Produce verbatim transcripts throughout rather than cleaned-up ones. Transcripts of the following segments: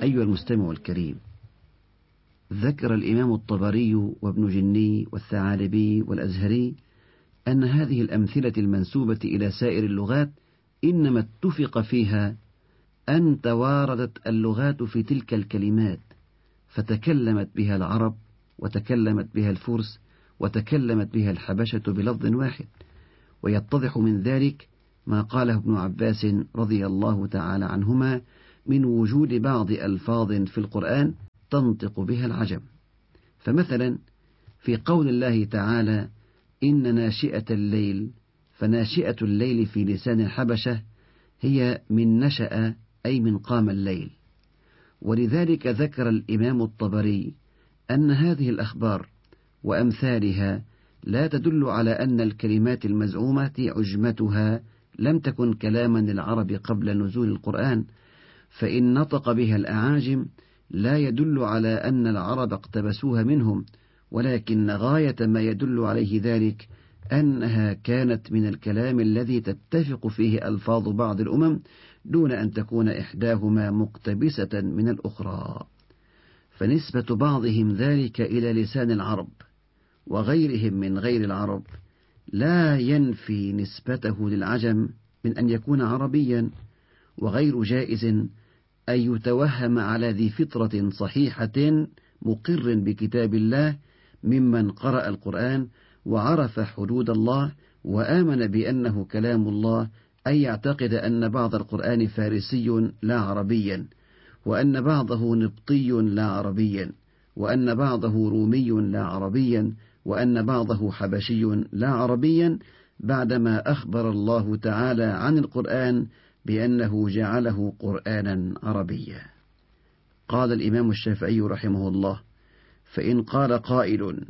أيها المستمع الكريم، ذكر الإمام الطبري وابن جني والثعالبي والأزهري أن هذه الأمثلة المنسوبة إلى سائر اللغات إنما اتفق فيها أن تواردت اللغات في تلك الكلمات، فتكلمت بها العرب وتكلمت بها الفرس وتكلمت بها الحبشة بلفظ واحد. ويتضح من ذلك ما قاله ابن عباس رضي الله تعالى عنهما من وجود بعض ألفاظ في القرآن تنطق بها العجم. فمثلا في قول الله تعالى: إن ناشئة الليل، فناشئة الليل في لسان الحبشة هي من نشأ أي من قام الليل. ولذلك ذكر الإمام الطبري أن هذه الأخبار وأمثالها لا تدل على أن الكلمات المزعومة عجمتها لم تكن كلاما للعرب قبل نزول القرآن، فإن نطق بها الأعاجم لا يدل على أن العرب اقتبسوها منهم، ولكن غاية ما يدل عليه ذلك أنها كانت من الكلام الذي تتفق فيه ألفاظ بعض الأمم دون أن تكون إحداهما مقتبسة من الأخرى. فنسبة بعضهم ذلك إلى لسان العرب وغيرهم من غير العرب لا ينفي نسبته للعجم من أن يكون عربيا. وغير جائز أن يتوهم على ذي فطرة صحيحة مقر بكتاب الله ممن قرأ القرآن وعرف حدود الله وآمن بأنه كلام الله أن يعتقد أن بعض القرآن فارسي لا عربيا، وأن بعضه نبطي لا عربيا، وأن بعضه رومي لا عربيا، وأن بعضه حبشي لا عربيا، بعدما أخبر الله تعالى عن القرآن بأنه جعله قرآنا عربيا. قال الإمام الشافعي رحمه الله: فإن قال قائل: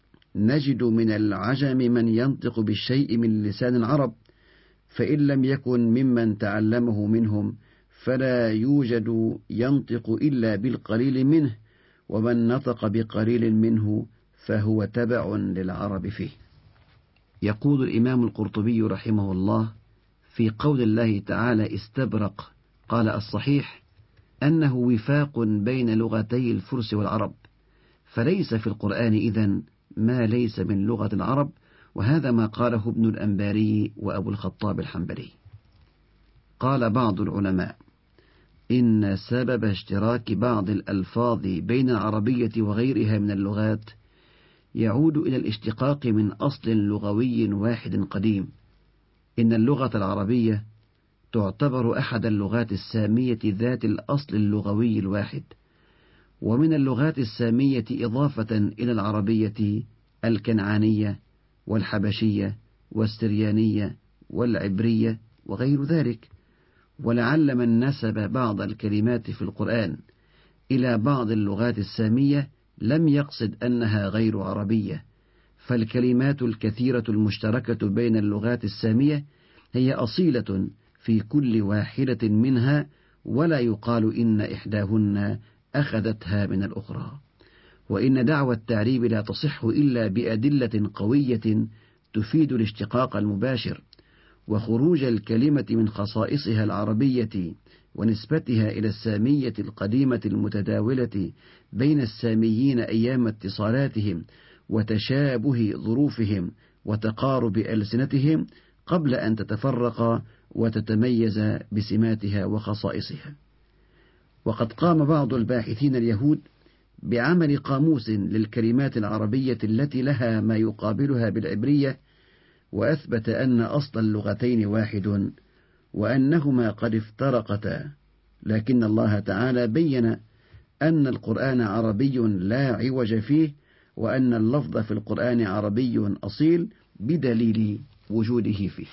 نجد من العجم من ينطق بالشيء من لسان العرب، فإن لم يكن ممن تعلمه منهم فلا يوجد ينطق إلا بالقليل منه، ومن نطق بقليل منه فهو تبع للعرب فيه. يقول الإمام القرطبي رحمه الله في قول الله تعالى استبرق: قال الصحيح أنه وفاق بين لغتي الفرس والعرب، فليس في القرآن إذن ما ليس من لغة العرب، وهذا ما قاله ابن الأنباري وأبو الخطاب الحنبلي. قال بعض العلماء: إن سبب اشتراك بعض الألفاظ بين العربية وغيرها من اللغات يعود إلى الاشتقاق من أصل لغوي واحد قديم. إن اللغة العربية تعتبر أحد اللغات السامية ذات الأصل اللغوي الواحد، ومن اللغات السامية إضافة إلى العربية الكنعانية والحبشية والسريانية والعبرية وغير ذلك. ولعل من نسب بعض الكلمات في القرآن إلى بعض اللغات السامية لم يقصد أنها غير عربية، فالكلمات الكثيرة المشتركة بين اللغات السامية هي أصيلة في كل واحدة منها، ولا يقال إن إحداهن أخذتها من الأخرى. وإن دعوى التعريب لا تصح إلا بأدلة قوية تفيد الاشتقاق المباشر، وخروج الكلمة من خصائصها العربية ونسبتها إلى السامية القديمة المتداولة بين الساميين أيام اتصالاتهم وتشابه ظروفهم وتقارب ألسنتهم قبل أن تتفرق وتتميز بسماتها وخصائصها. وقد قام بعض الباحثين اليهود بعمل قاموس للكلمات العربية التي لها ما يقابلها بالعبرية، وأثبت أن أصل اللغتين واحد وأنهما قد افترقتا، لكن الله تعالى بين أن القرآن عربي لا عوج فيه، وأن اللفظ في القرآن عربي أصيل بدليل وجوده فيه.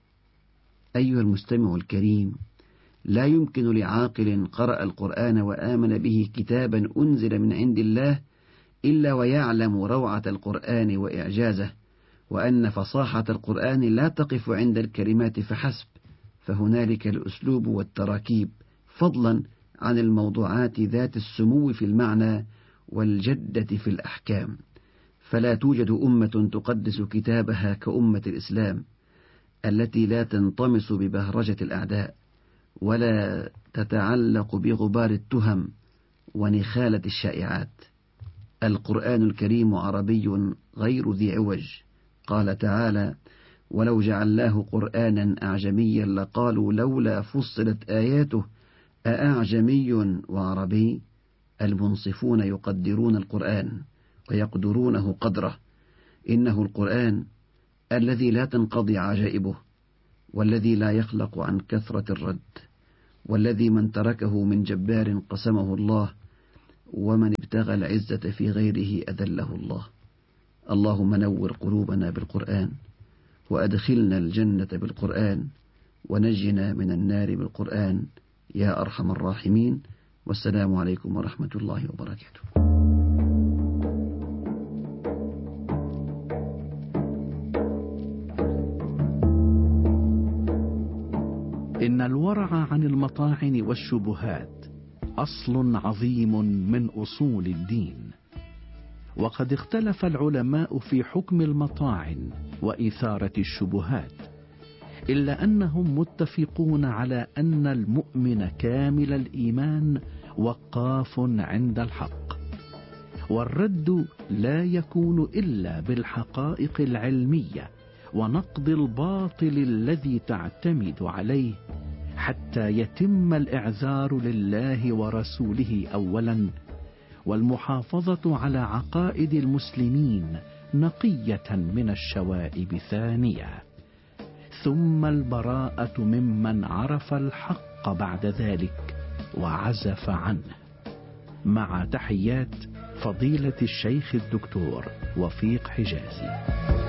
أيها المستمع الكريم، لا يمكن لعاقل قرأ القرآن وآمن به كتابا أنزل من عند الله إلا ويعلم روعة القرآن وإعجازه، وأن فصاحة القرآن لا تقف عند الكلمات فحسب، فهنالك الأسلوب والتراكيب، فضلا عن الموضوعات ذات السمو في المعنى والجدة في الأحكام. فلا توجد أمة تقدس كتابها كأمة الإسلام التي لا تنطمس ببهرجة الأعداء ولا تتعلق بغبار التهم ونخالة الشائعات. القرآن الكريم عربي غير ذي عوج. قال تعالى: ولو جعلناه قرآنا أعجميا لقالوا لولا فصلت آياته أأعجمي وعربي. المنصفون يقدرون القرآن ويقدرونه قدره. إنه القرآن الذي لا تنقضي عجائبه، والذي لا يخلق عن كثرة الرد، والذي من تركه من جبار قسمه الله، ومن ابتغى العزة في غيره أذله الله. اللهم نور قلوبنا بالقرآن، وأدخلنا الجنة بالقرآن، ونجنا من النار بالقرآن يا أرحم الراحمين. والسلام عليكم ورحمة الله وبركاته. إن الورع عن المطاعن والشبهات أصل عظيم من أصول الدين، وقد اختلف العلماء في حكم المطاعن وإثارة الشبهات، إلا أنهم متفقون على أن المؤمن كامل الإيمان وقاف عند الحق، والرد لا يكون إلا بالحقائق العلمية ونقض الباطل الذي تعتمد عليه، حتى يتم الإعذار لله ورسوله أولا، والمحافظة على عقائد المسلمين نقية من الشوائب ثانية، ثم البراءة ممن عرف الحق بعد ذلك وعزف عنه. مع تحيات فضيلة الشيخ الدكتور وفيق حجازي.